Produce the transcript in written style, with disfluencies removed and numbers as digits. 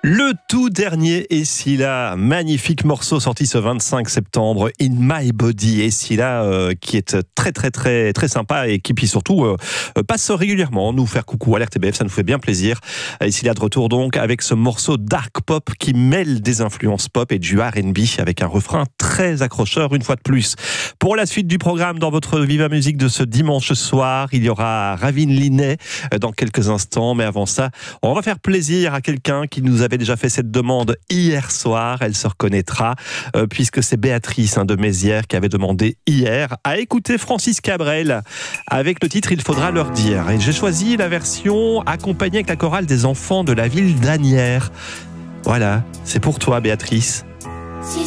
Le tout dernier Escilla, magnifique morceau sorti ce 25 septembre, In My Body. Escilla qui est très sympa et qui puis surtout passe régulièrement nous faire coucou à l'RTBF, ça nous fait bien plaisir. Escilla de retour donc avec ce morceau dark pop qui mêle des influences pop et du R&B avec un refrain très accrocheur une fois de plus. Pour la suite du programme dans votre Viva Musique de ce dimanche soir, il y aura Ravine Linet dans quelques instants, mais avant ça, on va faire plaisir à quelqu'un qui nous avait déjà fait cette demande hier soir. Elle se reconnaîtra puisque c'est Béatrice de Mézières qui avait demandé hier à écouter Francis Cabrel avec le titre Il faudra leur dire. Et j'ai choisi la version accompagnée avec la chorale des enfants de la ville d'Asnières. Voilà, c'est pour toi Béatrice.